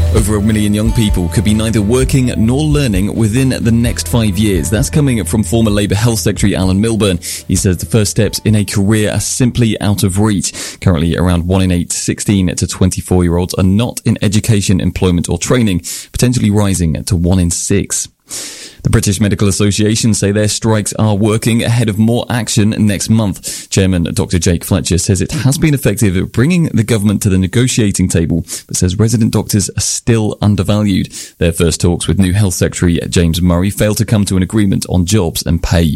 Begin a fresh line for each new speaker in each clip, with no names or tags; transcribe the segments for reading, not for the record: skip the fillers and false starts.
Over 1 million young people could be neither working nor learning within the next 5 years. That's coming from former Labour Health Secretary Alan Milburn. He says the first steps in a career are simply out of reach. Currently, around 1 in 8 16 to 24-year-olds are not in education, employment or training, potentially rising to 1 in 6. The British Medical Association say their strikes are working ahead of more action next month. Chairman Dr. Jake Fletcher says it has been effective at bringing the government to the negotiating table, but says resident doctors are still undervalued. Their first talks with new Health Secretary James Murray failed to come to an agreement on jobs and pay.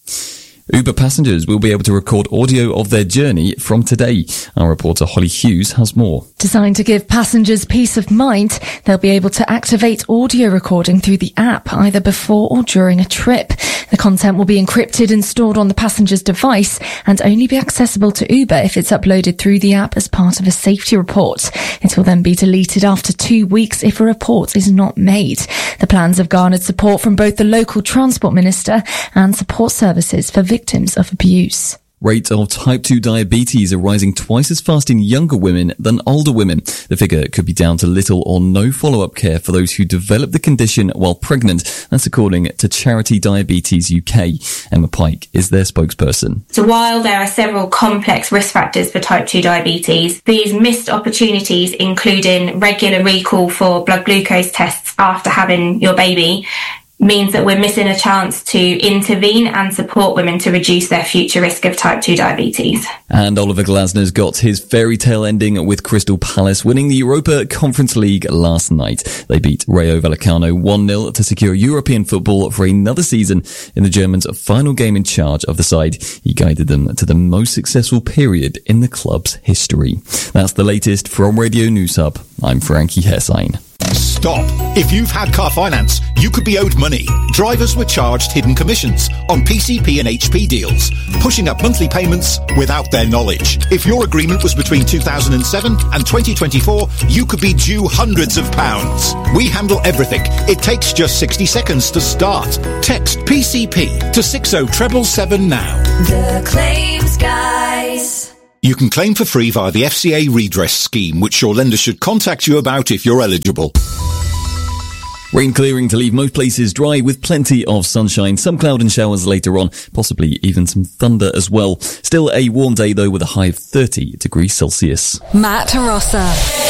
Uber passengers will be able to record audio of their journey from today. Our reporter Holly Hughes has more.
Designed to give passengers peace of mind, they'll be able to activate audio recording through the app either before or during a trip. The content will be encrypted and stored on the passenger's device and only be accessible to Uber if it's uploaded through the app as part of a safety report. It will then be deleted after 2 weeks if a report is not made. The plans have garnered support from both the local transport minister and support services for victims of abuse.
Rates of type 2 diabetes are rising twice as fast in younger women than older women. The figure could be down to little or no follow-up care for those who develop the condition while pregnant. That's according to Charity Diabetes UK. Emma Pike is their spokesperson.
So while there are several complex risk factors for type 2 diabetes, these missed opportunities, including regular recall for blood glucose tests after having your baby, means that we're missing a chance to intervene and support women to reduce their future risk of type 2 diabetes.
And Oliver Glasner's got his fairy tale ending with Crystal Palace winning the Europa Conference League last night. They beat Rayo Vallecano 1-0 to secure European football for another season in the German's final game in charge of the side. He guided them to the most successful period in the club's history. That's the latest from Radio News Hub. I'm Frankie Hessine.
Stop. If you've had car finance, you could be owed money. Drivers were charged hidden commissions on PCP and HP deals, pushing up monthly payments without their knowledge. If your agreement was between 2007 and 2024, you could be due hundreds of pounds. We handle everything. It takes just 60 seconds to start. Text PCP to 60777 now.
The Claims Guys.
You can claim for free via the FCA redress scheme, which your lender should contact you about if you're eligible.
Rain clearing to leave most places dry with plenty of sunshine, some cloud and showers later on, possibly even some thunder as well. Still a warm day though with a high of 30 degrees Celsius.
Matt Rossa.